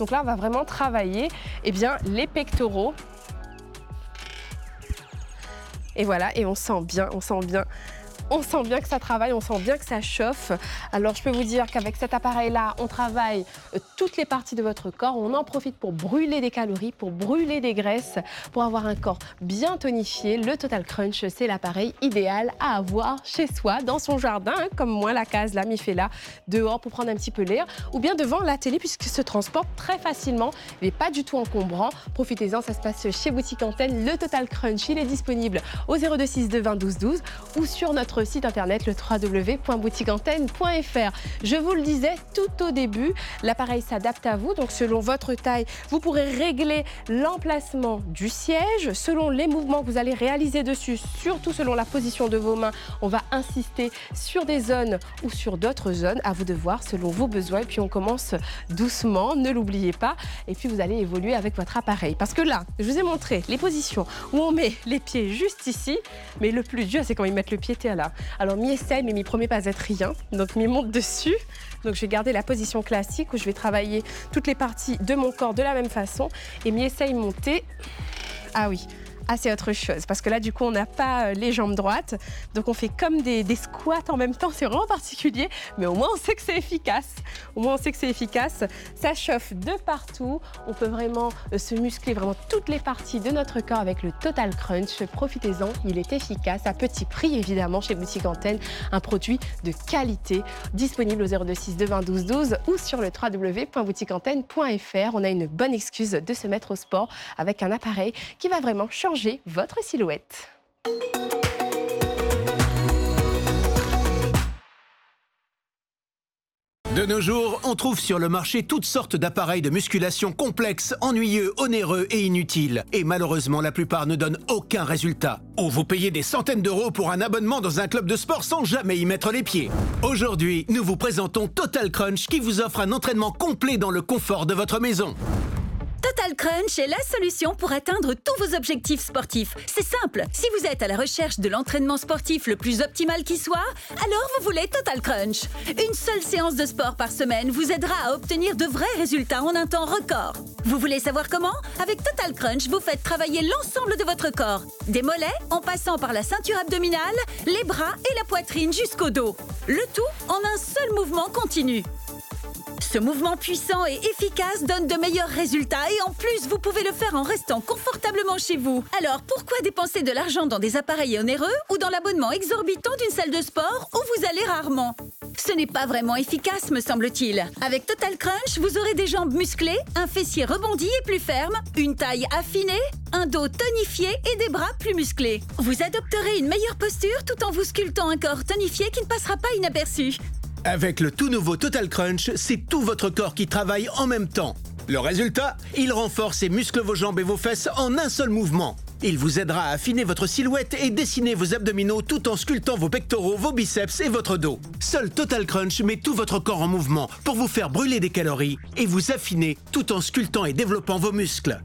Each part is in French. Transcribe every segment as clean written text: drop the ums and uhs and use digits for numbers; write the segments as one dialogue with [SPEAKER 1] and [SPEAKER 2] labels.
[SPEAKER 1] Donc là, on va vraiment travailler les pectoraux. Et voilà, et on sent bien que ça travaille, on sent bien que ça chauffe. Alors, je peux vous dire qu'avec cet appareil-là, on travaille toutes les parties de votre corps. On en profite pour brûler des calories, pour brûler des graisses, pour avoir un corps bien tonifié. Le Total Crunch, c'est l'appareil idéal à avoir chez soi, dans son jardin, comme moi, la case, la Mifella, dehors pour prendre un petit peu l'air, ou bien devant la télé, puisqu'il se transporte très facilement. Il n'est pas du tout encombrant. Profitez-en, ça se passe chez Boutique Antenne. Le Total Crunch, il est disponible au 0262 20 12 12 ou sur notre site internet le www.boutiqueantenne.fr. Je vous le disais tout au début, l'appareil s'adapte à vous, donc selon votre taille, vous pourrez régler l'emplacement du siège, selon les mouvements que vous allez réaliser dessus, surtout selon la position de vos mains. On va insister sur des zones ou sur d'autres zones, à vous de voir selon vos besoins. Et puis on commence doucement, ne l'oubliez pas. Et puis vous allez évoluer avec votre appareil. Parce que là, je vous ai montré les positions où on met les pieds juste ici, mais le plus dur, c'est quand ils mettent le pied là. Alors, mi essaye, mais mi promet pas être rien. Donc, mi monte dessus. Donc, je vais garder la position classique où je vais travailler toutes les parties de mon corps de la même façon. Et mi essaye monter. Ah oui. Ah, c'est autre chose, parce que là, du coup, on n'a pas les jambes droites. Donc, on fait comme des squats en même temps. C'est vraiment particulier, mais au moins, on sait que c'est efficace. Au moins, on sait que c'est efficace. Ça chauffe de partout. On peut vraiment se muscler vraiment toutes les parties de notre corps avec le Total Crunch. Profitez-en, il est efficace, à petit prix, évidemment, chez Boutique Antenne. Un produit de qualité, disponible au 0262 20 12 12 ou sur le www.boutiqueantenne.fr. On a une bonne excuse de se mettre au sport avec un appareil qui va vraiment changer votre silhouette.
[SPEAKER 2] De nos jours, on trouve sur le marché toutes sortes d'appareils de musculation complexes, ennuyeux, onéreux et inutiles. Et malheureusement, la plupart ne donnent aucun résultat. Ou vous payez des centaines d'euros pour un abonnement dans un club de sport sans jamais y mettre les pieds. Aujourd'hui, nous vous présentons Total Crunch qui vous offre un entraînement complet dans le confort de votre maison.
[SPEAKER 3] Total Crunch est la solution pour atteindre tous vos objectifs sportifs. C'est simple, si vous êtes à la recherche de l'entraînement sportif le plus optimal qui soit, alors vous voulez Total Crunch. Une seule séance de sport par semaine vous aidera à obtenir de vrais résultats en un temps record. Vous voulez savoir comment? Avec Total Crunch, vous faites travailler l'ensemble de votre corps. Des mollets, en passant par la ceinture abdominale, les bras et la poitrine jusqu'au dos. Le tout en un seul mouvement continu. Ce mouvement puissant et efficace donne de meilleurs résultats et en plus, vous pouvez le faire en restant confortablement chez vous. Alors, pourquoi dépenser de l'argent dans des appareils onéreux ou dans l'abonnement exorbitant d'une salle de sport où vous allez rarement? Ce n'est pas vraiment efficace, me semble-t-il. Avec Total Crunch, vous aurez des jambes musclées, un fessier rebondi et plus ferme, une taille affinée, un dos tonifié et des bras plus musclés. Vous adopterez une meilleure posture tout en vous sculptant un corps tonifié qui ne passera pas inaperçu.
[SPEAKER 2] Avec le tout nouveau Total Crunch, c'est tout votre corps qui travaille en même temps. Le résultat, il renforce et muscle vos jambes et vos fesses en un seul mouvement. Il vous aidera à affiner votre silhouette et dessiner vos abdominaux tout en sculptant vos pectoraux, vos biceps et votre dos. Seul Total Crunch met tout votre corps en mouvement pour vous faire brûler des calories et vous affiner tout en sculptant et développant vos muscles.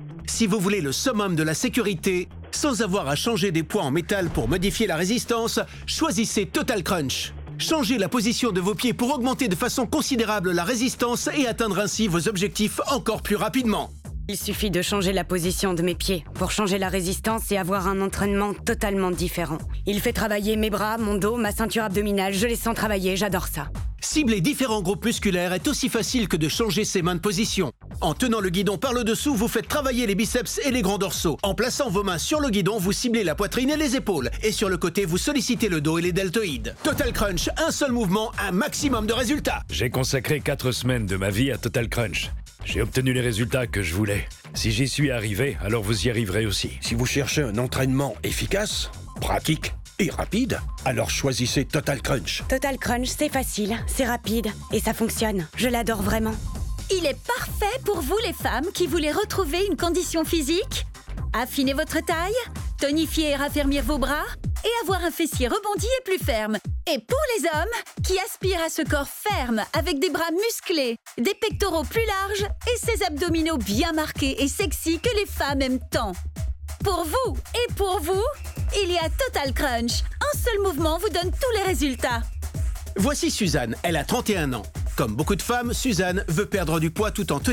[SPEAKER 2] Si vous voulez le summum de la sécurité, sans avoir à changer des poids en métal pour modifier la résistance, choisissez Total Crunch. Changez la position de vos pieds pour augmenter de façon considérable la résistance et atteindre ainsi vos objectifs encore plus rapidement.
[SPEAKER 4] Il suffit de changer la position de mes pieds pour changer la résistance et avoir un entraînement totalement différent. Il fait travailler mes bras, mon dos, ma ceinture abdominale. Je les sens travailler, j'adore ça.
[SPEAKER 2] Cibler différents groupes musculaires est aussi facile que de changer ses mains de position. En tenant le guidon par le dessous, vous faites travailler les biceps et les grands dorsaux. En plaçant vos mains sur le guidon, vous ciblez la poitrine et les épaules. Et sur le côté, vous sollicitez le dos et les deltoïdes. Total Crunch, un seul mouvement, un maximum de résultats.
[SPEAKER 5] J'ai consacré 4 semaines de ma vie à Total Crunch. J'ai obtenu les résultats que je voulais. Si j'y suis arrivé, alors vous y arriverez aussi.
[SPEAKER 6] Si vous cherchez un entraînement efficace, pratique et rapide, alors choisissez Total Crunch.
[SPEAKER 4] Total Crunch, c'est facile, c'est rapide et ça fonctionne. Je l'adore vraiment.
[SPEAKER 3] Il est parfait pour vous les femmes qui voulez retrouver une condition physique, affiner votre taille, tonifier et raffermir vos bras et avoir un fessier rebondi et plus ferme. Et pour les hommes qui aspirent à ce corps ferme avec des bras musclés, des pectoraux plus larges et ces abdominaux bien marqués et sexy que les femmes aiment tant. Pour vous et pour vous, il y a Total Crunch. Un seul mouvement vous donne tous les résultats.
[SPEAKER 2] Voici Suzanne, elle a 31 ans. Comme beaucoup de femmes, Suzanne veut perdre du poids tout en